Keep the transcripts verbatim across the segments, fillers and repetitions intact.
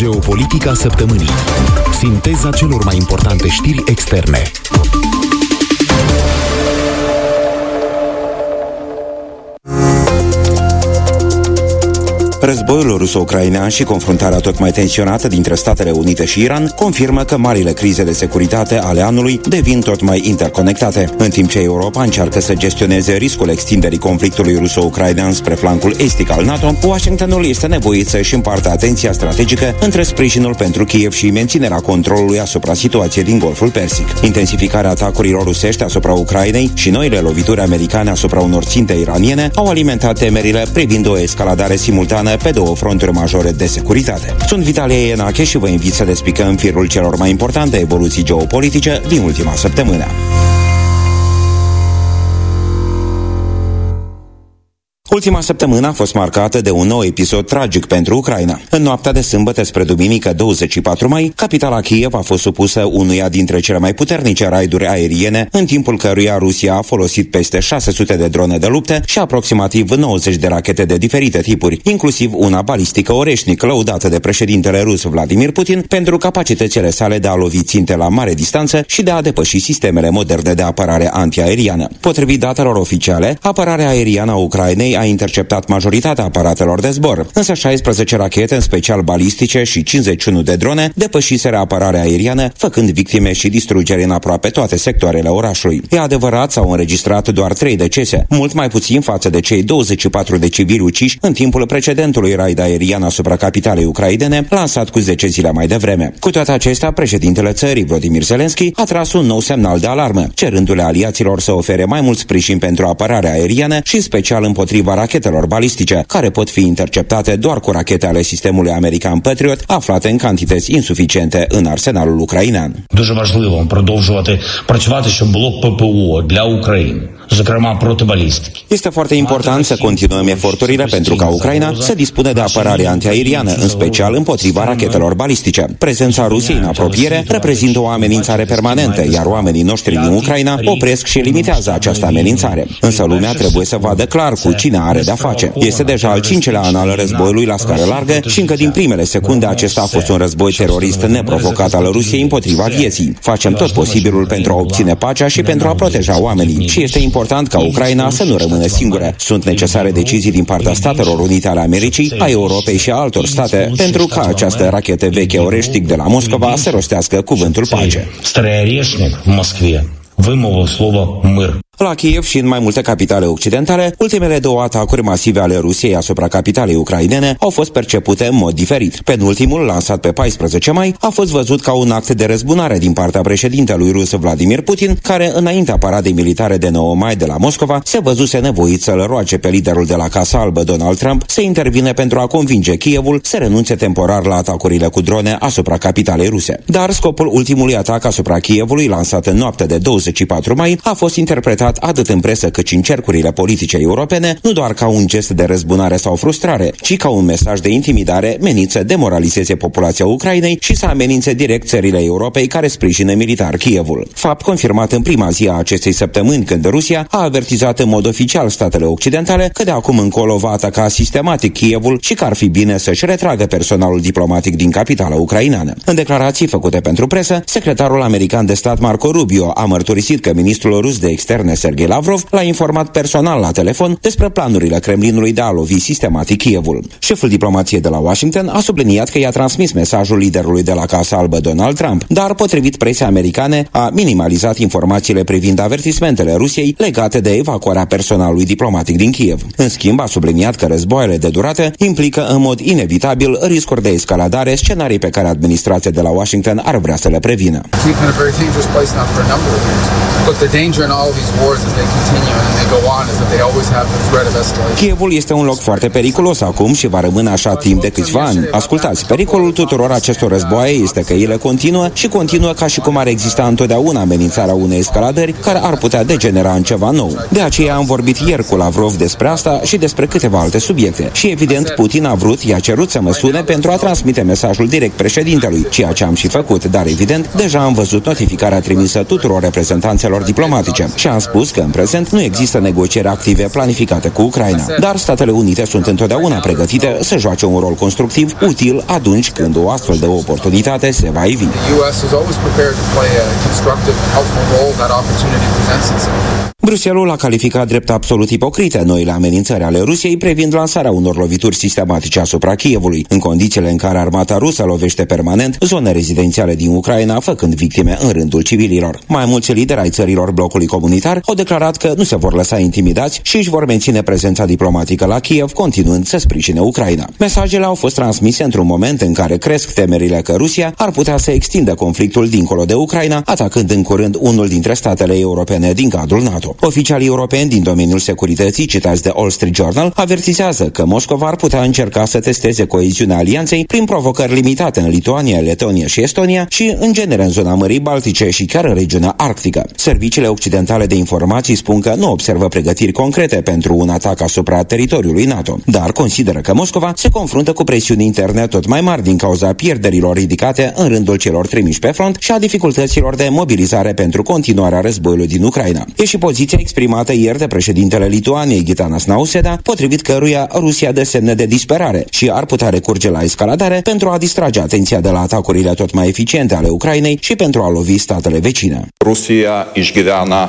Geopolitica săptămânii. Sinteza celor mai importante știri externe. Războiul ruso-ucrainean și confruntarea tot mai tensionată dintre Statele Unite și Iran confirmă că marile crize de securitate ale anului devin tot mai interconectate. În timp ce Europa încearcă să gestioneze riscul extinderii conflictului ruso-ucrainean spre flancul estic al NATO, Washingtonul este nevoit să-și împartă atenția strategică între sprijinul pentru Kiev și menținerea controlului asupra situației din Golful Persic. Intensificarea atacurilor rusești asupra Ucrainei și noile lovituri americane asupra unor ținte iraniene au alimentat temerile privind o escaladare simultană pe două fronturi majore de securitate. Sunt Vitalie Ienache și vă invit să despicăm firul celor mai importante evoluții geopolitice din ultima săptămână. Ultima săptămână a fost marcată de un nou episod tragic pentru Ucraina. În noaptea de sâmbătă spre duminică douăzeci și patru mai, capitala Kiev a fost supusă unuia dintre cele mai puternice raiduri aeriene, în timpul căruia Rusia a folosit peste șase sute de drone de luptă și aproximativ nouăzeci de rachete de diferite tipuri, inclusiv una balistică Oreșnic, lăudată de președintele rus Vladimir Putin pentru capacitățile sale de a lovi ținte la mare distanță și de a depăși sistemele moderne de apărare antiaeriană. Potrivit datelor oficiale, apărarea aeriană a Ucrainei a interceptat majoritatea aparatelor de zbor, însă șaisprezece rachete, în special balistice, și cincizeci și unu de drone depășiseră apărarea aeriană, făcând victime și distrugeri în aproape toate sectoarele orașului. E adevărat, s-au înregistrat doar trei decese, mult mai puțin față de cei douăzeci și patru de civili uciși în timpul precedentului raid aerian asupra capitalei ucrainene, lansat cu zece zile mai devreme. Cu toate acestea, președintele țării, Volodymyr Zelensky, a tras un nou semnal de alarmă, cerându-le aliaților să ofere mai mult sprijin pentru apărarea aeriană și în special împotriva rachetelor balistice, care pot fi interceptate doar cu rachete ale sistemului american Patriot, aflate în cantități insuficiente în arsenalul ucrainean. Дуже важливо продовжувати працювати, щоб було ППО для України, зокрема протибалістики. Este foarte important să continuăm eforturile pentru ca Ucraina să dispună de apărare antiaeriană, în special împotriva rachetelor balistice. Prezența Rusiei în apropiere reprezintă o amenințare permanentă, iar oamenii noștri din Ucraina opresc și limitează această amenințare. Însă lumea trebuie să vadă clar cu cine are de-a face. Este deja al cincelea an al războiului la scară largă și încă din primele secunde acesta a fost un război terorist neprovocat al Rusiei împotriva vieții. Facem tot posibilul pentru a obține pacea și pentru a proteja oamenii. Și este important ca Ucraina să nu rămână singură. Sunt necesare decizii din partea Statelor Unite ale Americii, a Europei și a altor state pentru ca această rachetă veche Oreșnic de la Moscova să rostească cuvântul pace. Вимовив слово мир. La Kiev și în mai multe capitale occidentale, ultimele două atacuri masive ale Rusiei asupra capitalei ucrainene au fost percepute în mod diferit. Penultimul, lansat pe paisprezece mai, a fost văzut ca un act de răzbunare din partea președintelui rus Vladimir Putin, care, înaintea paradei militare de nouă mai de la Moscova, se văzuse nevoit să-l roage pe liderul de la Casa Albă, Donald Trump, să intervine pentru a convinge Kievul să renunțe temporar la atacurile cu drone asupra capitalei ruse. Dar scopul ultimului atac asupra Kievului, lansat în noapte de douăzeci și patru mai, a fost interpretat atât în presă cât și în cercurile politice europene, nu doar ca un gest de răzbunare sau frustrare, ci ca un mesaj de intimidare menit să demoralizeze populația Ucrainei și să amenințe direct țările Europei care sprijină militar Kievul. Fapt confirmat în prima zi a acestei săptămâni, când Rusia a avertizat în mod oficial statele occidentale că de acum încolo va ataca sistematic Kievul și că ar fi bine să-și retragă personalul diplomatic din capitala ucraineană. În declarații făcute pentru presă, secretarul american de stat Marco Rubio a mărturisit că ministrul rus de externe Sergei Lavrov l-a informat personal la telefon despre planurile Kremlinului de a lovi sistematic Kievul. Șeful diplomației de la Washington a subliniat că i-a transmis mesajul liderului de la Casa Albă, Donald Trump, dar, potrivit presei americane, a minimalizat informațiile privind avertismentele Rusiei legate de evacuarea personalului diplomatic din Kiev. În schimb, a subliniat că războaiele de durată implică în mod inevitabil riscuri de escaladare, scenarii pe care administrația de la Washington ar vrea să le prevină. Kievul este un loc foarte periculos acum și va rămâne așa timp de câțiva ani. Ascultați, pericolul tuturor acestor războaie este că ele continuă și continuă ca și cum ar exista întotdeauna amenințarea unei escaladări care ar putea degenera în ceva nou. De aceea am vorbit ieri cu Lavrov despre asta și despre câteva alte subiecte. Și evident, Putin a vrut, i-a cerut să mă sune pentru a transmite mesajul direct președintelui, ceea ce am și făcut, dar evident, deja am văzut notificarea trimisă tuturor reprezentanțelor diplomatice și am spus spus că în prezent nu există negocieri active planificate cu Ucraina, dar Statele Unite sunt întotdeauna pregătite să joace un rol constructiv, util atunci când o astfel de oportunitate se va ivi. Bruxelles a calificat drept absolut ipocrite noile amenințări ale Rusiei privind lansarea unor lovituri sistematice asupra Kievului, în condițiile în care armata rusă lovește permanent zone rezidențiale din Ucraina, făcând victime în rândul civililor. Mai mulți lideri ai țărilor blocului comunitar au declarat că nu se vor lăsa intimidați și își vor menține prezența diplomatică la Kiev, continuând să sprijine Ucraina. Mesajele au fost transmise într-un moment în care cresc temerile că Rusia ar putea să extindă conflictul dincolo de Ucraina, atacând în curând unul dintre statele europene din cadrul NATO. Oficialii europeni din domeniul securității, citați de Wall Street Journal, avertizează că Moscova ar putea încerca să testeze coeziunea alianței prin provocări limitate în Lituania, Letonia și Estonia și, în genere, în zona Mării Baltice și chiar în regiunea arctică. Serviciile occidentale de informații spun că nu observă pregătiri concrete pentru un atac asupra teritoriului NATO, dar consideră că Moscova se confruntă cu presiuni interne tot mai mari din cauza pierderilor ridicate în rândul celor trimiși pe front și a dificultăților de mobilizare pentru continuarea războiului din Ucraina. E și poziția exprimată ieri de președintele Lituaniei, Gitanas Nauseda, potrivit căruia Rusia dă semne de disperare și ar putea recurge la escaladare pentru a distrage atenția de la atacurile tot mai eficiente ale Ucrainei și pentru a lovi statele vecine. Rusia išgyvena,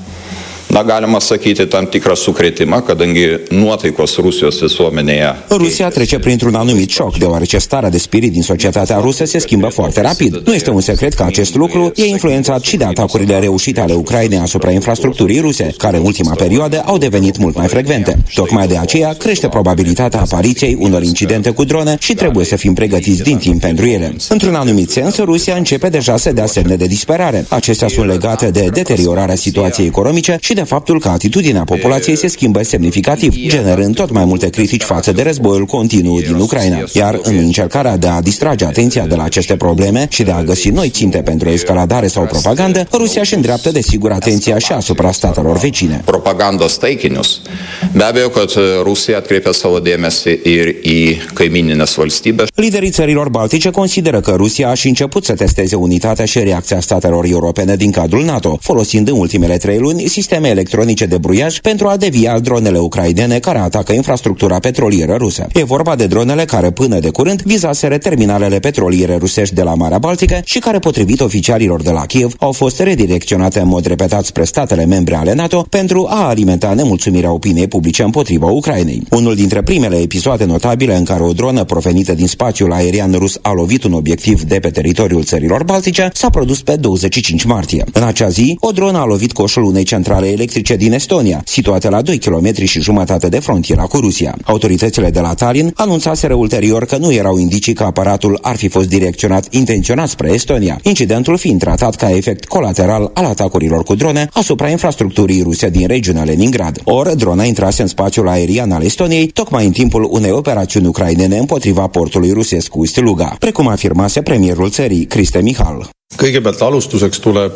na, galima sakyti, tam tikrą sukrėtimą, kadangi nuotaikos Rusijos visuomenėje. Rusia trece printr-un anumit șoc, deoarece starea de spirit din societatea rusă se schimbă foarte rapid. Nu este un secret că acest lucru e influențat și de atacurile reușite ale Ucrainei asupra infrastructurii ruse, care în ultima perioadă au devenit mult mai frecvente. Tocmai de aceea crește probabilitatea apariției unor incidente cu drone și trebuie să fim pregătiți din timp pentru ele. Într-un anumit sens, Rusia începe deja să dea semne de disperare. Acestea sunt legate de deteriorarea situației economice și de faptul că atitudinea populației se schimbă semnificativ, generând tot mai multe critici față de războiul continuu din Ucraina. Iar în încercarea de a distrage atenția de la aceste probleme și de a găsi noi ținte pentru escaladare sau propagandă, Rusia își îndreaptă desigur atenția și asupra statelor vecine. Propagandos taikinius. Be abejo, kad Rusija atkreipia savo dėmesį ir į kaimininės valstybės. Liderii țărilor baltice consideră că Rusia a și început să testeze unitatea și reacția statelor europene din cadrul NATO, folosind în ultimele trei luni sisteme electronice de bruiaj pentru a devia dronele ucrainene care atacă infrastructura petrolieră rusă. E vorba de dronele care până de curând vizaseră terminalele petroliere rusești de la Marea Baltică și care, potrivit oficialilor de la Kiev, au fost redirecționate în mod repetat spre statele membre ale NATO pentru a alimenta nemulțumirea opiniei publice împotriva Ucrainei. Unul dintre primele episoade notabile în care o dronă provenită din spațiul aerian rus a lovit un obiectiv de pe teritoriul țărilor baltice s-a produs pe douăzeci și cinci martie. În acea zi, o dronă a lovit coșul unei centrale electrice din Estonia, situate la doi kilometri și jumătate de frontiera cu Rusia. Autoritățile de la Tallinn anunțaseră ulterior că nu erau indicii că aparatul ar fi fost direcționat intenționat spre Estonia, incidentul fiind tratat ca efect colateral al atacurilor cu drone asupra infrastructurii ruse din regiunea Leningrad. Ori, drona intrase în spațiul aerian al Estoniei tocmai în timpul unei operațiuni ucrainene împotriva portului rusesc Ust-Luga, precum afirmase premierul țării, Kristen Michal. Kõigepealt alustuseks tuleb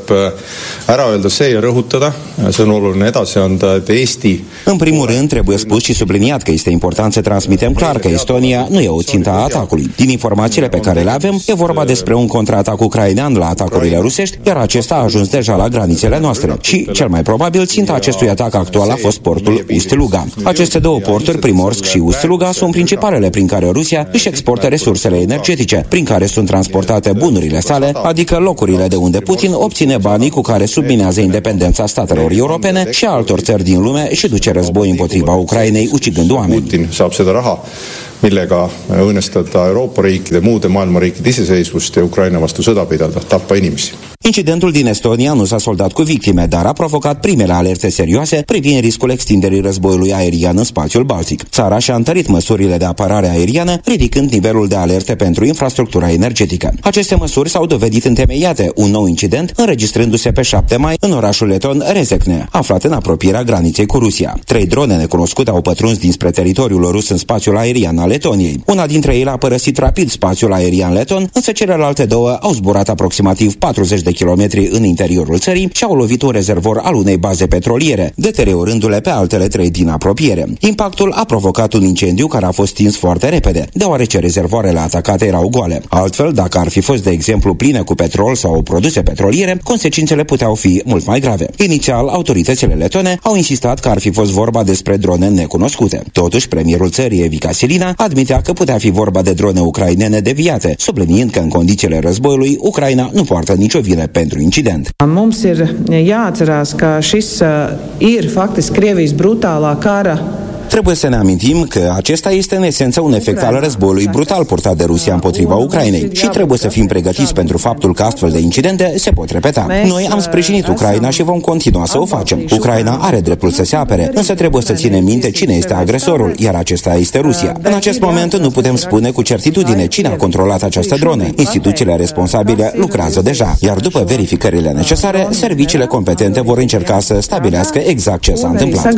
ära öelda see ja rõhutada, see on oluline edasi anda, et Eesti... În primul rând, trebuie spus și subliniat că este important să transmitem clar că Estonia nu e o țintă a atacului. Din informațiile pe care le avem, e vorba despre un contraatac ucrainean la atacurile rusești, iar acesta a ajuns deja la granițele noastre. Și, cel mai probabil, ținta acestui atac actual a fost portul Ust-Luga. Aceste două porturi, Primorsk și Ust-Luga, sunt principalele prin care Rusia își exportă resursele energetice, prin care sunt transportate bunurile sale, adică locurile de unde Putin obține banii cu care subminează independența statelor europene și altor țări din lume și duce război împotriva Ucrainei, ucigând oameni. Putin saab seda raha, millega õõnestada Euroopa riikide, muude maailma riikide iseseisvust ja Ucraina vastu sõda pidada, tappa inimesi. Incidentul din Estonia nu s-a soldat cu victime, dar a provocat primele alerte serioase privind riscul extinderii războiului aerian în spațiul Baltic. Țara și-a întărit măsurile de apărare aeriană, ridicând nivelul de alerte pentru infrastructura energetică. Aceste măsuri s-au dovedit întemeiate, un nou incident înregistrându-se pe șapte mai în orașul leton Rezekne, aflat în apropierea graniței cu Rusia. Trei drone necunoscute au pătruns dinspre teritoriul rus în spațiul aerian al Letoniei. Una dintre ele a părăsit rapid spațiul aerian leton, însă celelalte două au zburat aproximativ patruzeci de de kilometri în interiorul țării și au lovit un rezervor al unei baze petroliere, deteriorându-le pe altele trei din apropiere. Impactul a provocat un incendiu care a fost stins foarte repede, deoarece rezervoarele atacate erau goale. Altfel, dacă ar fi fost, de exemplu, pline cu petrol sau produse petroliere, consecințele puteau fi mult mai grave. Inițial, autoritățile letone au insistat că ar fi fost vorba despre drone necunoscute. Totuși, premierul țării, Evi Casilina, admitea că putea fi vorba de drone ucrainene deviate, subliniind că în condițiile războiului, Ucraina nu poartă nicio vină pentru incident. Mums ir jāatcerās, ka šis ir faktiski Krievijas brutālā kara. Trebuie să ne amintim că acesta este în esență un efect al războiului brutal purtat de Rusia împotriva Ucrainei și trebuie să fim pregătiți pentru faptul că astfel de incidente se pot repeta. Noi am sprijinit Ucraina și vom continua să o facem. Ucraina are dreptul să se apere, însă trebuie să ținem minte cine este agresorul, iar acesta este Rusia. În acest moment nu putem spune cu certitudine cine a controlat această dronă. Instituțiile responsabile lucrează deja, iar după verificările necesare, serviciile competente vor încerca să stabilească exact ce s-a întâmplat.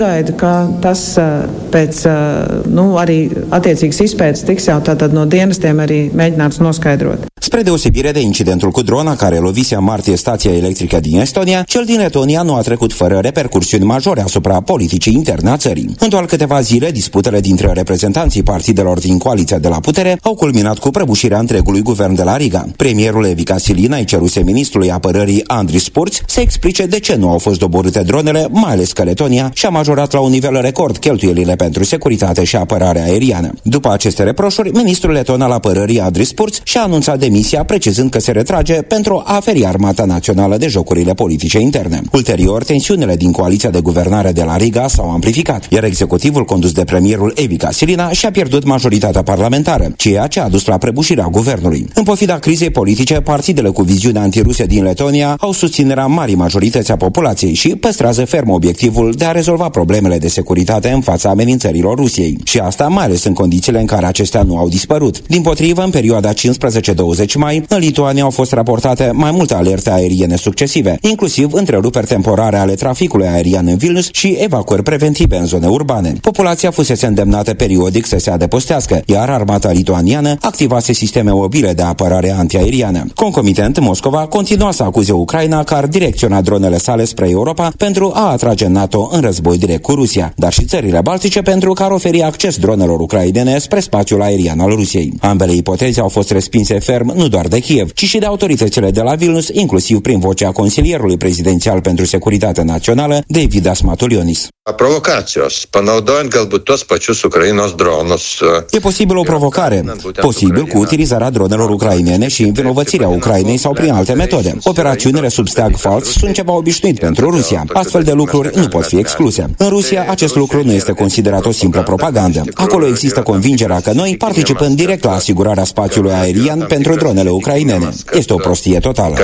Pēc nu, arī attiecīgas izpētes tiks jau tātad no dienestiem arī mēģināts noskaidrot. Spre deosebire de incidentul cu drona care lovise în martie stația electrică din Estonia, cel din Letonia nu a trecut fără repercursiuni majore asupra politicii interne a țării. În doar câteva zile, disputele dintre reprezentanții partidelor din coaliția de la putere au culminat cu prăbușirea întregului guvern de la Riga. Premierul Evi Casilina îi ceruse ministrului apărării Andris Spurț să explice de ce nu au fost doborâte dronele, mai ales că Letonia și-a majorat la un nivel record cheltuielile pentru securitate și apărare aeriană. După aceste reproșuri, ministrul leton al apărării Andris Spurț și-a anunțat demisia, precizând că se retrage pentru a feri armata națională de jocurile politice interne. Ulterior, tensiunile din coaliția de guvernare de la Riga s-au amplificat, iar executivul condus de premierul Evi Casilina și-a pierdut majoritatea parlamentară, ceea ce a dus la prăbușirea guvernului. În pofida crizei politice, partidele cu viziune antiruse din Letonia au susținerea marii majorități a populației și păstrează ferm obiectivul de a rezolva problemele de securitate în fața amenințărilor Rusiei. Și asta mai ales în condițiile în care acestea nu au dispărut. Dimpotrivă, în perioada cincisprezece douăzeci mai, în Lituania au fost raportate mai multe alerte aeriene succesive, inclusiv întreruperi temporare ale traficului aerian în Vilnius și evacuări preventive în zone urbane. Populația fusese îndemnată periodic să se adăpostească, iar armata lituaniană activase sisteme mobile de apărare antiaeriană. Concomitent, Moscova continua să acuze Ucraina că ar direcționa dronele sale spre Europa pentru a atrage NATO în război direct cu Rusia, dar și țările baltice pentru că ar oferi acces dronelor ucrainene spre spațiul aerian al Rusiei. Ambele ipoteze au fost respinse ferm nu doar de Kiev, ci și de autoritățile de la Vilnius, inclusiv prin vocea consilierului prezidențial pentru securitate națională, Deividas Matulionis. Provokacijos, panaudojant galbūt tuos pačius Ukrainos dronus. E posibil o provocare, posibil cu utilizarea dronelor ucrainene și învinovățirea Ucrainei sau prin alte metode. Operațiunile sub steag fals sunt ceva obișnuit pentru Rusia. Astfel de lucruri nu pot fi excluse. În Rusia, acest lucru nu este considerat o simplă propagandă. Acolo există convingerea că noi participăm direct la asigurarea spațiului aerian pentru dronele ucrainene. Este o prostie totală.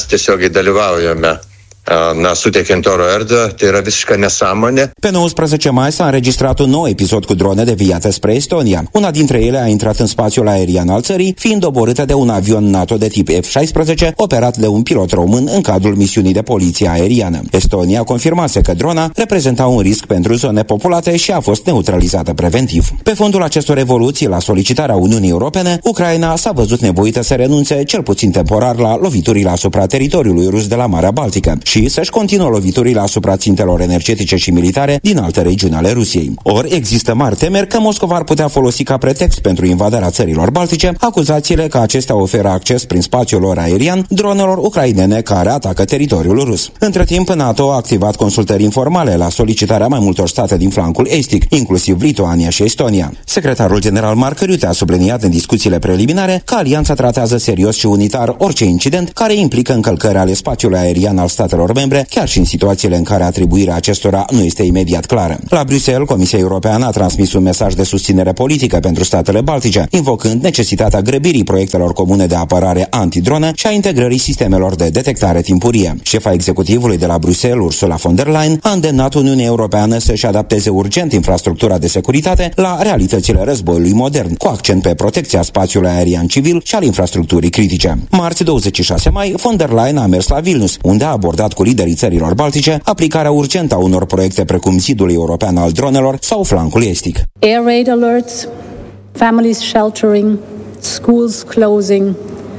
Pe nouăsprezece mai s-a înregistrat un nou episod cu drone deviate spre Estonia. Una dintre ele a intrat în spațiul aerian al țării, fiind doborâtă de un avion NATO de tip F șaisprezece, operat de un pilot român în cadrul misiunii de poliție aeriană. Estonia confirmase că drona reprezenta un risc pentru zone populate și a fost neutralizată preventiv. Pe fondul acestor evoluții, la solicitarea Uniunii Europene, Ucraina s-a văzut nevoită să renunțe, cel puțin temporar, la loviturile asupra teritoriului rus de la Marea Baltică și să-și continuă loviturile asupra țintelor energetice și militare din alte regiuni ale Rusiei. Ori există mari temeri că Moscova ar putea folosi ca pretext pentru invadarea țărilor baltice acuzațiile că acestea oferă acces prin spațiul lor aerian dronelor ucrainene care atacă teritoriul rus. Între timp, NATO a activat consultări informale la solicitarea mai multor state din flancul estic, inclusiv Lituania și Estonia. Secretarul general Mark Rutte a subliniat în discuțiile preliminare că alianța tratează serios și unitar orice incident care implică încălcări ale spațiului aerian al statelor membre, chiar și în situațiile în care atribuirea acestora nu este imediat clară. La Bruxelles, Comisia Europeană a transmis un mesaj de susținere politică pentru statele baltice, invocând necesitatea grăbirii proiectelor comune de apărare antidronă și a integrării sistemelor de detectare timpurie. Șefa executivului de la Bruxelles, Ursula von der Leyen, a îndemnat Uniunea Europeană să-și adapteze urgent infrastructura de securitate la realitățile războiului modern, cu accent pe protecția spațiului aerian civil și al infrastructurii critice. Marți, douăzeci și șase mai, von der Leyen a mers la Vilnius, unde a abordat cu liderii țărilor baltice aplicarea urgentă a unor proiecte precum zidul european al dronelor sau flancul estic. Air raid alerts, families sheltering, schools closing,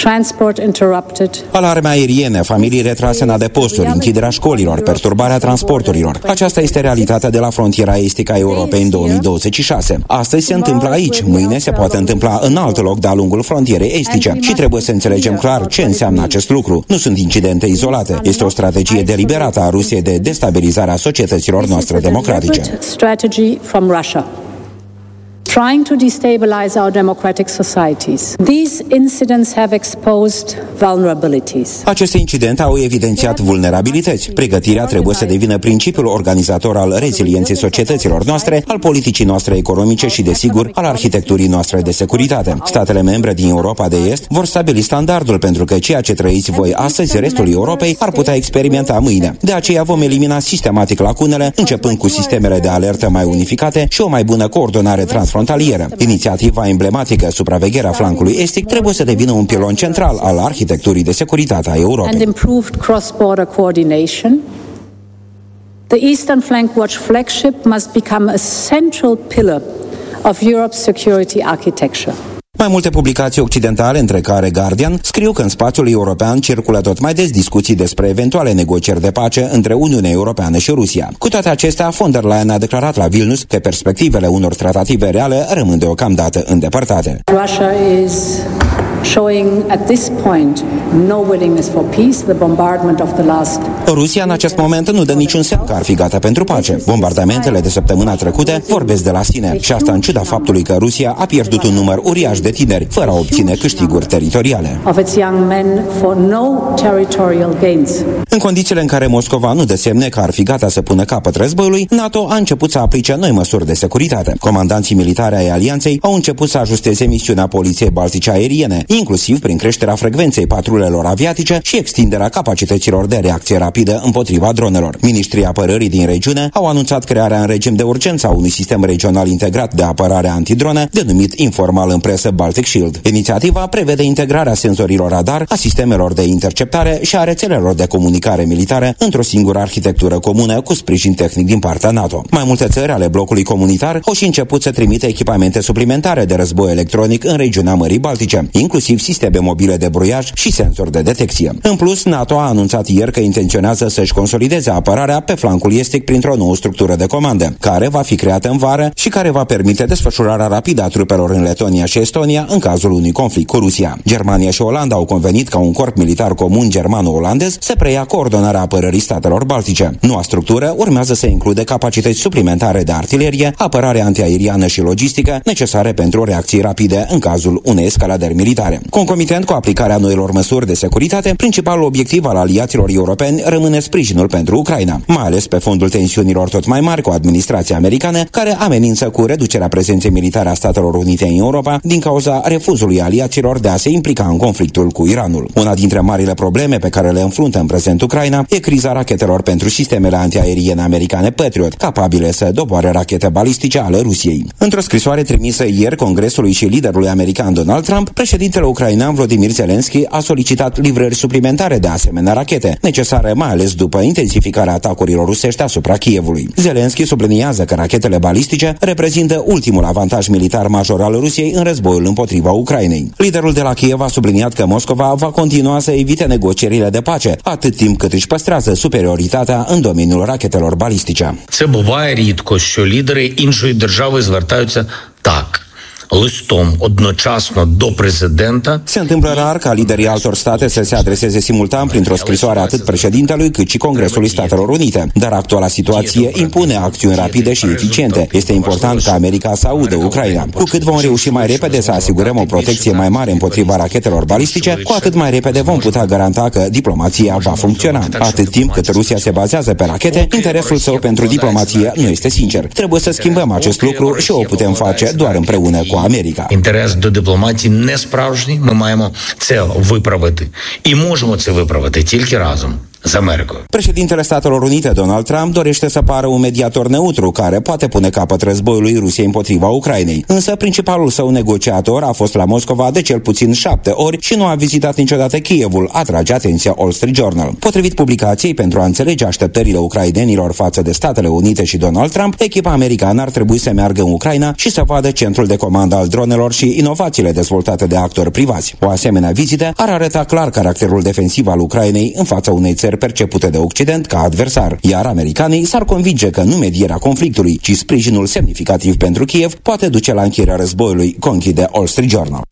transport interrupted. Alarme aeriene, familii retrase în adăposturi, închiderea școlilor, perturbarea transporturilor. Aceasta este realitatea de la frontiera estică a Europei în două mii douăzeci și șase. Astăzi se întâmplă aici, mâine se poate întâmpla în alt loc de-a lungul frontierei estice și trebuie să înțelegem clar ce înseamnă acest lucru. Nu sunt incidente izolate. Este o strategie deliberată a Rusiei de destabilizare a societăților noastre democratice. Trying to destabilize our democratic societies. These incidents have exposed vulnerabilities. Aceste incidente au evidențiat vulnerabilități. Pregătirea trebuie să devină principiul organizator al rezilienței societăților noastre, al politicii noastre economice și, desigur, al arhitecturii noastre de securitate. Statele membre din Europa de Est vor stabili standardul pentru că ceea ce trăiți voi astăzi, restul Europei ar putea experimenta mâine. De aceea vom elimina sistematic lacunele, începând cu sistemele de alertă mai unificate și o mai bună coordonare transfrontalieră. Inițiativa emblematică Supravegherea flancului estic trebuie să devină un pilon central al arhitecturii de securitate a Europei. And improved cross-border coordination. The Eastern Flank Watch flagship must become a central pillar of Europe's security architecture. Mai multe publicații occidentale, între care Guardian, scriu că în spațiul european circulă tot mai des discuții despre eventuale negocieri de pace între Uniunea Europeană și Rusia. Cu toate acestea, von der Leyen a declarat la Vilnius că perspectivele unor tratative reale rămân deocamdată îndepărtate. Russia is showing at this point no willingness for peace. The bombardment of the last Rusia în acest moment nu dă niciun semn că ar fi gata pentru pace. Bombardamentele de săptămâna trecută vorbesc de la sine și asta în ciuda faptului că Rusia a pierdut un număr uriaș de tineri fără a obține câștiguri teritoriale. În condițiile în care Moscova nu dă semne că ar fi gata să pună capăt războiului, NATO a început să aplice noi măsuri de securitate. Comandanții militari ai alianței au început să ajusteze misiunea poliției baltice aeriene, inclusiv prin creșterea frecvenței patrulelor aviatice și extinderea capacităților de reacție rapidă împotriva dronelor. Ministrii apărării din regiune au anunțat crearea în regim de urgență a unui sistem regional integrat de apărare antidronă, denumit informal în presă Baltic Shield. Inițiativa prevede integrarea senzorilor radar, a sistemelor de interceptare și a rețelelor de comunicare militare într-o singură arhitectură comună cu sprijin tehnic din partea NATO. Mai multe țări ale blocului comunitar au și început să trimită echipamente suplimentare de război electronic în regiunea Mării Baltice, inclusiv sisteme mobile de bruiaj și senzori de detecție. În plus, NATO a anunțat ieri că intenționează să-și consolideze apărarea pe flancul estic printr-o nouă structură de comandă, care va fi creată în vară și care va permite desfășurarea rapidă a trupelor în Letonia și Estonia în cazul unui conflict cu Rusia. Germania și Olanda au convenit ca un corp militar comun germano-olandez să preia coordonarea apărării statelor baltice. Noua structură urmează să include capacități suplimentare de artilerie, apărare antiaeriană și logistică necesare pentru reacții rapide în cazul unei escaladări militare. Concomitent cu aplicarea noilor măsuri de securitate, principalul obiectiv al aliaților europeni rămâne sprijinul pentru Ucraina, mai ales pe fondul tensiunilor tot mai mari cu administrația americană, care amenință cu reducerea prezenței militare a Statelor Unite în Europa din cauza refuzului aliaților de a se implica în conflictul cu Iranul. Una dintre marile probleme pe care le înfruntă în prezent Ucraina e criza rachetelor pentru sistemele antiaeriene americane Patriot, capabile să doboare rachete balistice ale Rusiei. Într-o scrisoare trimisă ieri Congresului și liderului american Donald Trump, președintele ucrainean Volodymyr Zelensky a solicitat livrări suplimentare de asemenea rachete, necesare mai ales după intensificarea atacurilor rusești asupra Kievului. Zelensky subliniază că rachetele balistice reprezintă ultimul avantaj militar major al Rusiei în războiul împotriva Ucrainei. Liderul de la Kiev a subliniat că Moscova va continua să evite negocierile de pace, atât timp cât își păstrează superioritatea în domeniul rachetelor balistice. Це буває рідко, що лідери іншої держави звертаються так. Listom одночасно до президента. Se întâmplă rar ca liderii altor state să se adreseze simultan printr-o scrisoare atât președintelui cât și Congresului Statelor Unite. Dar actuala situație impune acțiuni rapide și eficiente. Este important ca America să audă Ucraina. Cu cât vom reuși mai repede să asigurăm o protecție mai mare împotriva rachetelor balistice, cu atât mai repede vom putea garanta că diplomația va funcționa. Atât timp cât Rusia se bazează pe rachete, interesul său pentru diplomație nu este sincer. Trebuie să schimbăm acest lucru și o putem face doar împreună cu America. Інтерес до дипломатії не справжній, ми маємо це виправити. І можемо це виправити тільки разом. з Америкою. Președintele Statelor Unite, Donald Trump, dorește să pară un mediator neutru care poate pune capăt războiului Rusiei împotriva Ucrainei. Însă principalul său negociator a fost la Moscova de cel puțin șapte ori și nu a vizitat niciodată Kievul, atrage atenția Wall Street Journal. Potrivit publicației, pentru a înțelege așteptările ucrainenilor față de Statele Unite și Donald Trump, echipa americană ar trebui să meargă în Ucraina și să vadă centrul de comandă al dronelor și inovațiile dezvoltate de actori privați. O asemenea vizită ar arăta clar caracterul defensiv al Ucrainei în fața unei țări percepute de Occident ca adversar, iar americanii s-ar convinge că nu medierea conflictului, ci sprijinul semnificativ pentru Kiev poate duce la încheierea războiului, conchide Wall Street Journal.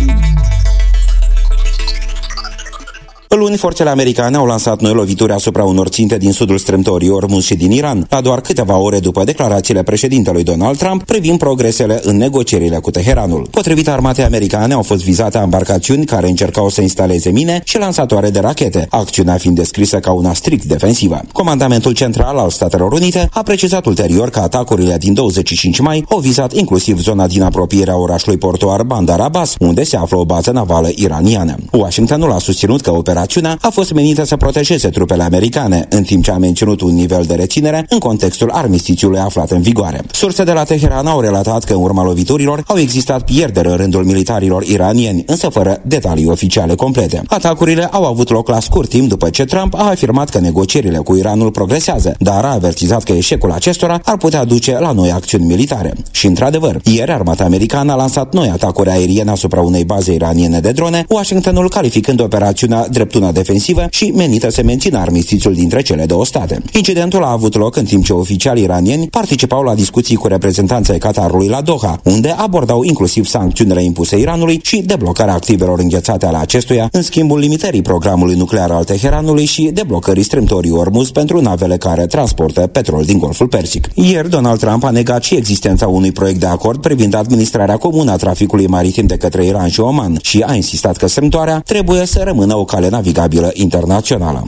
Luni, forțele americane au lansat noi lovituri asupra unor ținte din sudul strâmtorii Ormuz și din Iran, la doar câteva ore după declarațiile președintelui Donald Trump privind progresele în negocierile cu Teheranul. Potrivit armatei americane, au fost vizate embarcațiuni care încercau să instaleze mine și lansatoare de rachete, acțiunea fiind descrisă ca una strict defensivă. Comandamentul central al Statelor Unite a precizat ulterior că atacurile din douăzeci și cinci mai au vizat inclusiv zona din apropierea orașului portuar Bandar Abbas, unde se află o bază navală iraniană. Washingtonul a susținut că operația a fost menită să protejeze trupele americane, în timp ce a menținut un nivel de reținere în contextul armistițiului aflat în vigoare. Surse de la Teheran au relatat că în urma loviturilor au existat pierderi în rândul militarilor iranieni, însă fără detalii oficiale complete. Atacurile au avut loc la scurt timp după ce Trump a afirmat că negocierile cu Iranul progresează, dar a avertizat că eșecul acestora ar putea duce la noi acțiuni militare. Și într-adevăr, ieri armata americană a lansat noi atacuri aeriene asupra unei baze iraniene de drone, Washingtonul calificând operațiunea drept una defensivă și menită să mențină armistițiul dintre cele două state. Incidentul a avut loc în timp ce oficialii iranieni participau la discuții cu reprezentanții Qatarului la Doha, unde abordau inclusiv sancțiunile impuse Iranului și deblocarea activelor înghețate ale acestuia, în schimbul limitării programului nuclear al Teheranului și deblocării strâmtorii Ormuz pentru navele care transportă petrol din Golful Persic. Ieri, Donald Trump a negat și existența unui proiect de acord privind administrarea comună a traficului maritim de către Iran și Oman și a insistat că strâmtoarea trebuie să rămână o cale navigabilă internațională.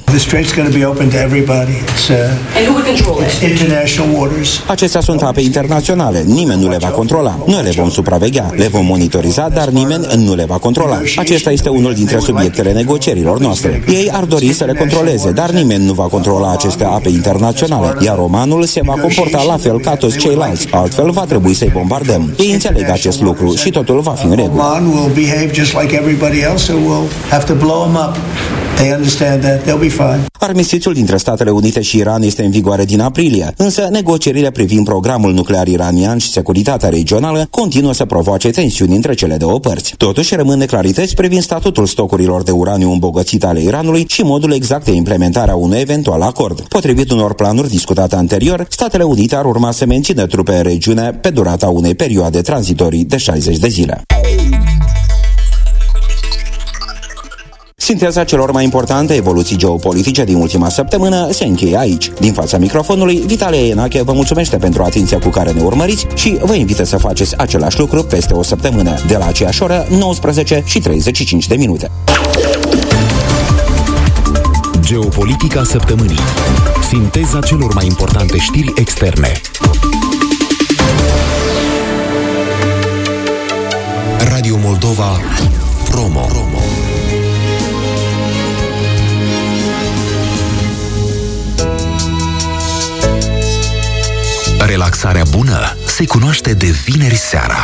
Acestea sunt ape internaționale, nimeni nu le va controla. Noi le vom supraveghea, le vom monitoriza, dar nimeni nu le va controla. Acesta este unul dintre subiectele negocierilor noastre. Ei ar dori să le controleze, dar nimeni nu va controla aceste ape internaționale, iar Omanul se va comporta la fel ca toți ceilalți, altfel va trebui să-i bombardăm. Ei înțeleg acest lucru și totul va fi în regulă. They understand that. They'll be fine. Armistițiul dintre Statele Unite și Iran este în vigoare din aprilie, însă negocierile privind programul nuclear iranian și securitatea regională continuă să provoace tensiuni între cele două părți. Totuși rămân neclarități privind statutul stocurilor de uraniu îmbogățit ale Iranului și modul exact de implementare a unui eventual acord. Potrivit unor planuri discutate anterior, Statele Unite ar urma să mențină trupe în regiune pe durata unei perioade tranzitorii de șaizeci de zile. Sinteza celor mai importante evoluții geopolitice din ultima săptămână se încheie aici. Din fața microfonului, Vitalie Enache vă mulțumește pentru atenția cu care ne urmăriți și vă invită să faceți același lucru peste o săptămână, de la aceeași oră, nouăsprezece și treizeci și cinci de minute. Geopolitica săptămânii. Sinteza celor mai importante știri externe. Radio Moldova Promo. Relaxarea bună se cunoaște de vineri seara.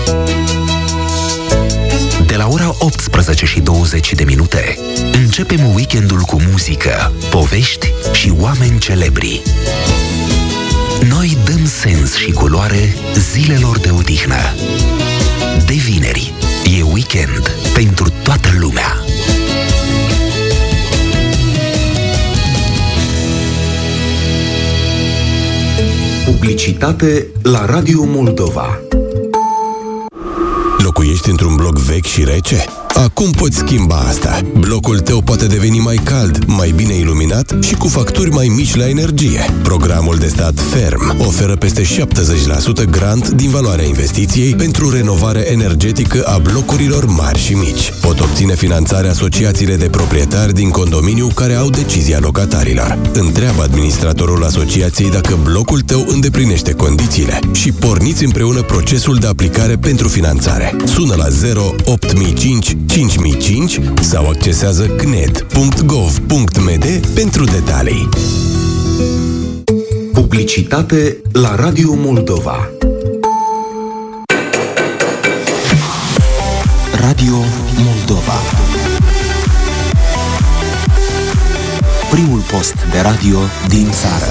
De la ora optsprezece și douăzeci de minute începem weekendul cu muzică, povești și oameni celebri. Noi dăm sens și culoare zilelor de odihnă. De vineri e weekend pentru toată lumea. Publicitate la Radio Moldova. Locuiești într-un bloc vechi și rece? Acum poți schimba asta. Blocul tău poate deveni mai cald, mai bine iluminat și cu facturi mai mici la energie. Programul de stat Ferm oferă peste șaptezeci la sută grant din valoarea investiției pentru renovare energetică a blocurilor mari și mici. Pot obține finanțarea asociațiile de proprietari din condominiu care au decizia locatarilor. Întreabă administratorul asociației dacă blocul tău îndeplinește condițiile și porniți împreună procesul de aplicare pentru finanțare. Sună la zero opt mii cinci cinci mii cinci sau accesează c n e d punct gov punct m d pentru detalii. Publicitate la Radio Moldova. Radio Moldova. Primul post de radio din țară.